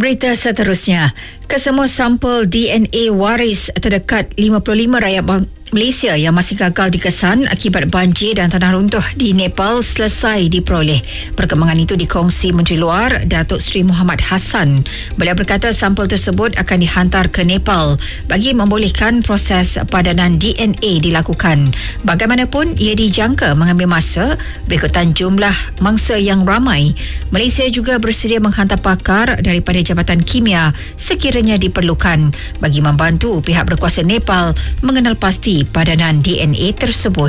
Berita seterusnya, kesemua sampel DNA waris terdekat 55 rakyat Malaysia yang masih gagal dikesan akibat banjir dan tanah runtuh di Nepal selesai diperoleh. Perkembangan itu dikongsi Menteri Luar Datuk Seri Mohamad Hassan. Beliau berkata sampel tersebut akan dihantar ke Nepal bagi membolehkan proses padanan DNA dilakukan. Bagaimanapun, ia dijangka mengambil masa berikutan jumlah mangsa yang ramai. Malaysia juga bersedia menghantar pakar daripada Jabatan Kimia sekiranya diperlukan bagi membantu pihak berkuasa Nepal mengenal pasti padanan DNA tersebut.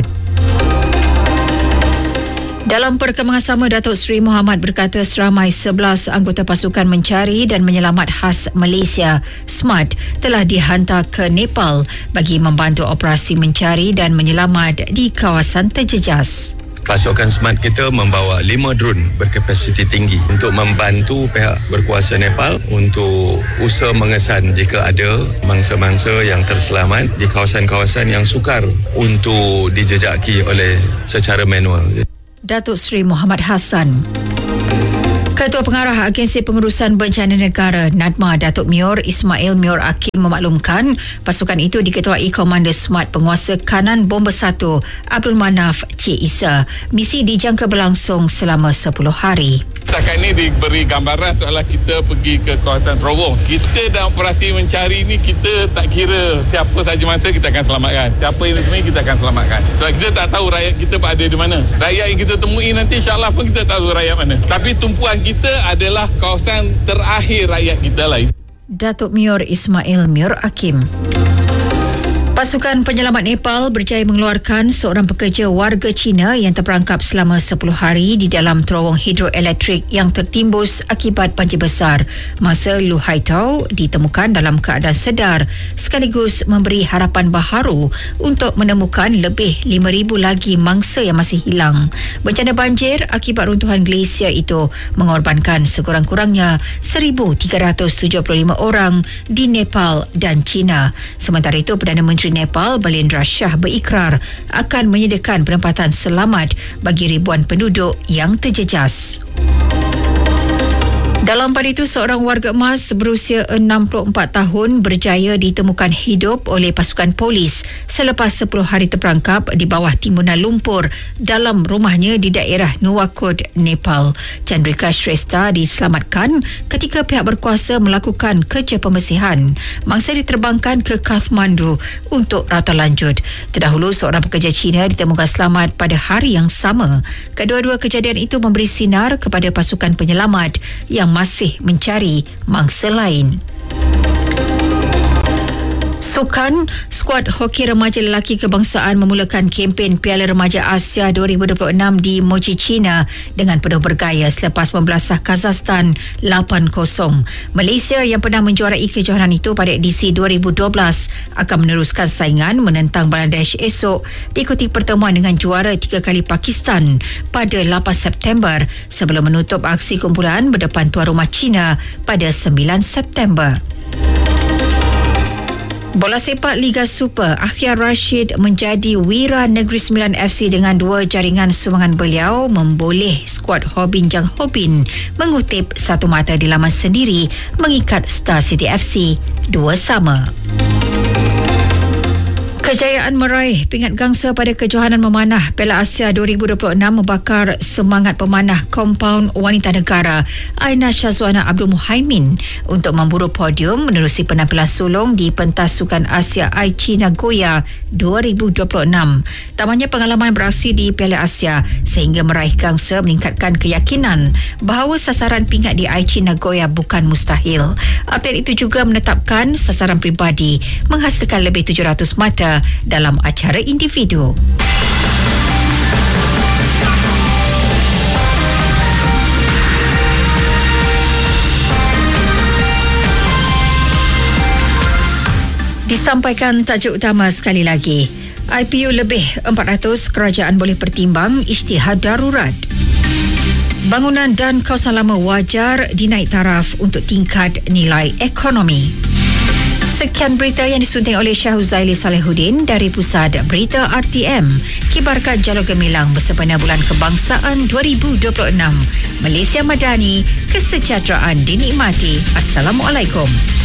Dalam perkembangan sama, Datuk Seri Mohamad berkata seramai 11 anggota pasukan mencari dan menyelamat khas Malaysia SMART telah dihantar ke Nepal bagi membantu operasi mencari dan menyelamat di kawasan terjejas. Pasukan SMART kita membawa 5 drone berkapasiti tinggi untuk membantu pihak berkuasa Nepal untuk usaha mengesan jika ada mangsa-mangsa yang terselamat di kawasan-kawasan yang sukar untuk dijejaki oleh secara manual. Datuk Seri Mohamad Hassan. Ketua Pengarah Agensi Pengurusan Bencana Negara NADMA Datuk Mior Ismail Mior Akim memaklumkan pasukan itu diketuai Komander SMART Penguasa Kanan Bomber 1 Abdul Manaf Cik Isa. Misi dijangka berlangsung selama 10 hari. Setakat ini diberi gambaran seolah kita pergi ke kawasan terowong. Kita dalam operasi mencari ini, kita tak kira siapa saja masa kita akan selamatkan. Siapa ini semua kita akan selamatkan. Sebab kita tak tahu rakyat kita berada di mana. Rakyat yang kita temui nanti insyaAllah pun kita tak tahu rakyat mana. Tapi tumpuan kita adalah kawasan terakhir rakyat kita lah. Datuk Mior Ismail Mior Akim. Pasukan penyelamat Nepal berjaya mengeluarkan seorang pekerja warga Cina yang terperangkap selama 10 hari di dalam terowong hidroelektrik yang tertimbus akibat banjir besar. Masa Lu Haitau ditemukan dalam keadaan sedar sekaligus memberi harapan baharu untuk menemukan lebih 5,000 lagi mangsa yang masih hilang. Bencana banjir akibat runtuhan glasier itu mengorbankan sekurang-kurangnya 1,375 orang di Nepal dan China. Sementara itu, Perdana Menteri Nepal Balendra Shah berikrar akan menyediakan penempatan selamat bagi ribuan penduduk yang terjejas. Dalam pada itu, seorang warga emas berusia 64 tahun berjaya ditemukan hidup oleh pasukan polis selepas 10 hari terperangkap di bawah timbunan lumpur dalam rumahnya di daerah Nuwakot, Nepal. Chandrika Shrestha diselamatkan ketika pihak berkuasa melakukan kerja pembersihan. Mangsa diterbangkan ke Kathmandu untuk rawatan lanjut. Terdahulu, seorang pekerja Cina ditemukan selamat pada hari yang sama. Kedua-dua kejadian itu memberi sinar kepada pasukan penyelamat yang masih mencari mangsa lain. Sukan, skuad hoki remaja lelaki kebangsaan memulakan kempen Piala Remaja Asia 2026 di Mochi, China dengan penuh bergaya selepas membelasah Kazakhstan 8-0. Malaysia yang pernah menjuarai kejohanan itu pada edisi 2012 akan meneruskan saingan menentang Bangladesh esok diikuti pertemuan dengan juara 3 kali Pakistan pada 8 September sebelum menutup aksi kumpulan berdepan tuan rumah China pada 9 September. Bola sepak Liga Super, Akhyar Rashid menjadi wira Negeri Sembilan FC dengan 2 jaringan sumbangan beliau memboleh skuad Hobin Jang Hobin mengutip satu mata di laman sendiri mengikat Star City FC 2-2. Kejayaan meraih pingat gangsa pada kejohanan memanah Piala Asia 2026 membakar semangat pemanah kompaun wanita negara Aina Shazwana Abdul Muhaimin untuk memburu podium menerusi penampilan sulung di pentas Sukan Asia Aichi Nagoya 2026. Tamanya pengalaman beraksi di Piala Asia sehingga meraih gangsa meningkatkan keyakinan bahawa sasaran pingat di Aichi Nagoya bukan mustahil. Atlet itu juga menetapkan sasaran peribadi menghasilkan lebih 700 mata dalam acara individu. Disampaikan tajuk utama sekali lagi. IPU lebih 400, kerajaan boleh pertimbang isytihad darurat. Bangunan dan kawasan lama wajar dinaik taraf untuk tingkat nilai ekonomi. Sekian berita yang disunting oleh Syahuzaili Salehuddin dari Pusat Berita RTM. Kibarkan Jalur Gemilang bersempena Bulan Kebangsaan 2026. Malaysia Madani, kesejahteraan dinikmati. Assalamualaikum.